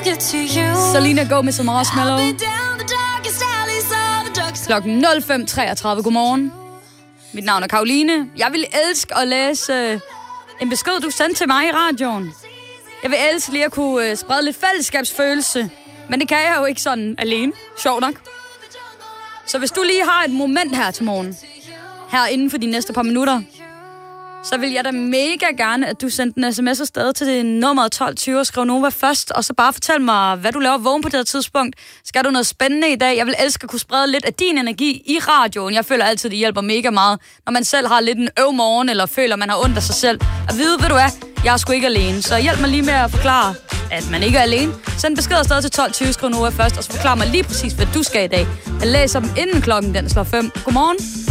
Selena Gomez og Marshmallow. Klokken 05:33. Godmorgen. Mit navn er Karoline. Jeg vil elske at læse en besked, du sendte til mig i radioen. Jeg vil elske lige at kunne sprede lidt fællesskabsfølelse. Men det kan jeg jo ikke sådan alene. Sjovt nok. Så hvis du lige har et moment her til morgen, her inden for de næste par minutter, så vil jeg da mega gerne, at du sendte en sms afsted til nummeret 1220 og skriv Nova først, og så bare fortæl mig, hvad du laver vågen på det her tidspunkt. Skal du noget spændende i dag? Jeg vil elske at kunne sprede lidt af din energi i radioen. Jeg føler altid, det hjælper mega meget, når man selv har lidt en morgen, eller føler, man har ondt af sig selv. At vide, ved du hvad, jeg er sgu ikke alene. Så hjælp mig lige med at forklare, at man ikke er alene. Send besked afsted til 1220, skriv Nova først, og så forklar mig lige præcis, hvad du skal i dag. Jeg læser dem inden klokken den slår 5. Godmorgen.